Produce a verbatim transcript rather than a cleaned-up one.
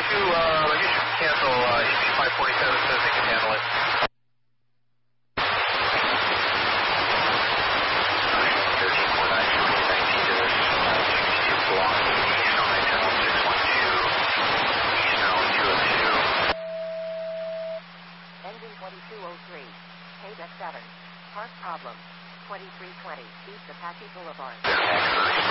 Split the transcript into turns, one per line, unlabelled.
forty-two, uh, I guess you can cancel, uh, E P five forty-seven says they can handle it. thirteen four nine, twenty nineteen to this, uh, sixty-two block, East on nine ten one six one two, East now two oh two.
Engine twenty-two oh three, K seven, park problem, twenty-three twenty, East Apache Boulevard.